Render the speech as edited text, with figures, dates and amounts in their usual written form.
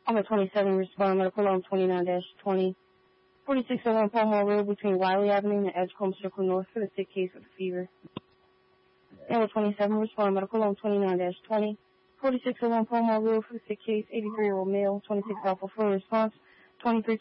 Alpha 27, respond medical alarm 29-20. 4601 Palmore Road between Wiley Avenue and Edgecombe Circle North for the sick case with a fever. Alpha 27, respond medical alarm 29-20. 4601 Palmore Road for the sick case, 83-year-old male, 26 Alpha 4 response, 23